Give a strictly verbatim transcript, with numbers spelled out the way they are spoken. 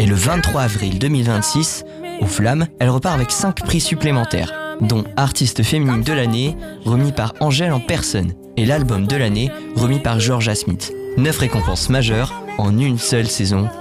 le vingt-trois avril deux mille vingt-six, aux Flammes, elle repart avec cinq prix supplémentaires, dont Artiste féminine de l'année, remis par Angèle en personne, et l'album de l'année, remis par Georgia Smith. Neuf récompenses majeures en une seule saison.